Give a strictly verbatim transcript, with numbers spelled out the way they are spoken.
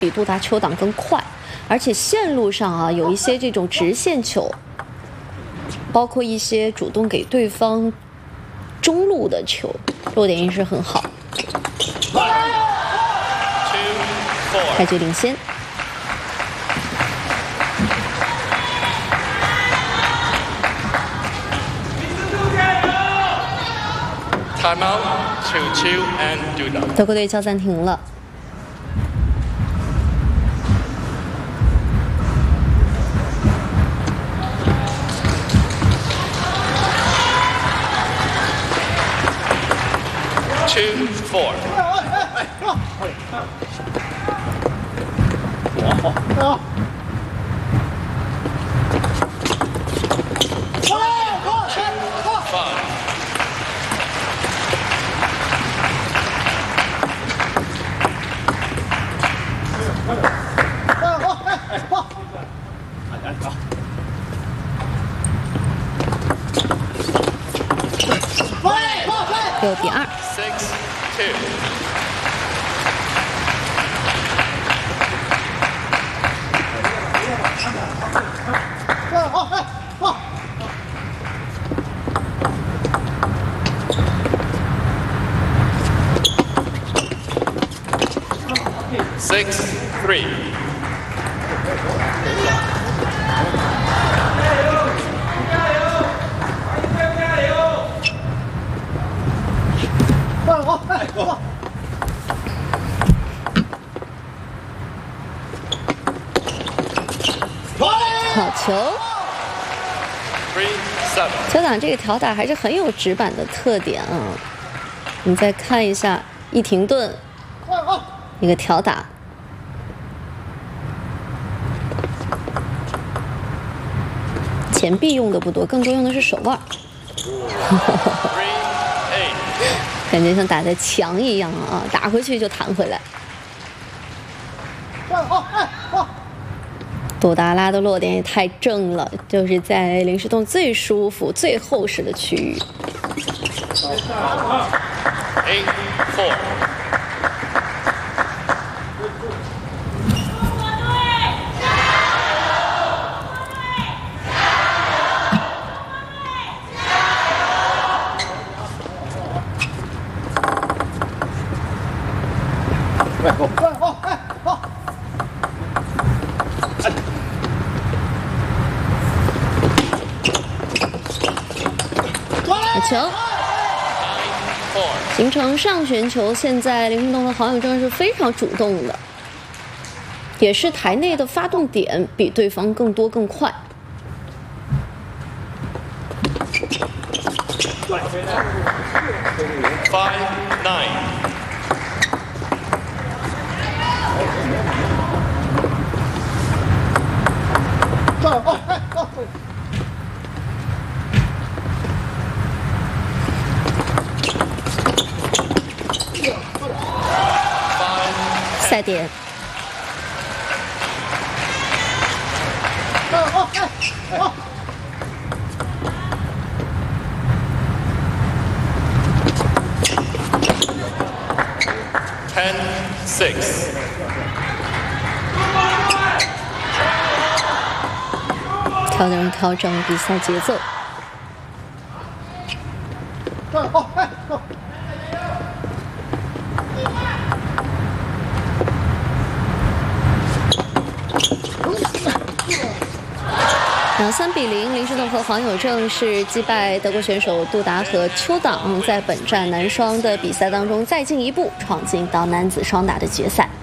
比杜达球档更快，而且线路上啊有一些这种直线球，包括一些主动给对方中路的球，落点意识很好。开局领先。 Time out, two two and Duda. 德国队叫暂停了。 Two four. 六比二。 Six two. 6 three. 好球！ Three seven. 球档这个调打还是很有直板的特点啊。你再看一下一停顿，一个调打。 前臂用的不多，更多用的是手腕，感觉像打在墙一样啊，打回去就弹回来。杜达拉的落点也太正了，就是在林诗栋最舒服、最厚实的区域。 Eight four. 球，形成上旋球。现在林诗栋和黄永正是非常主动的，也是台内的发动点比对方更多更快。 Five nine. 赛点。 Ten six. 调整调整比赛节奏。然后三比零，林诗栋和黄有正是击败德国选手杜达和邱党，在本站男双的比赛当中再进一步，闯进到男子双打的决赛。